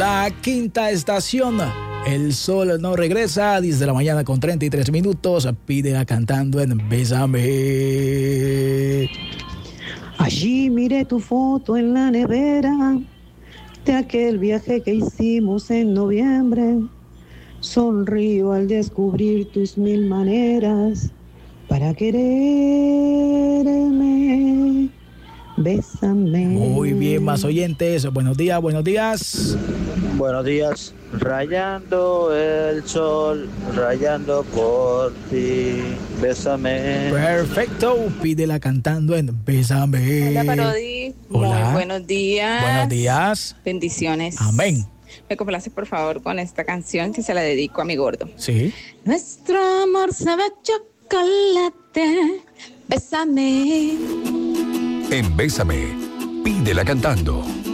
La quinta estación. El sol no regresa, 10 de la mañana con 33 minutos. Pídela cantando en Bésame. Allí miré tu foto en la nevera de aquel viaje que hicimos en noviembre. Sonrío al descubrir tus mil maneras para quererme. Bésame. Muy bien, más oyentes. Buenos días, buenos días. Buenos días. Rayando el sol, rayando por ti. Bésame. Perfecto. Pídela cantando en Bésame. Hola, Parodi. Hola. Muy buenos días. Buenos días. Bendiciones. Amén. Me complace, por favor, con esta canción que se la dedico a mi gordo. Sí. Nuestro amor sabe a chocolate. Bésame. En Bésame, pídela cantando.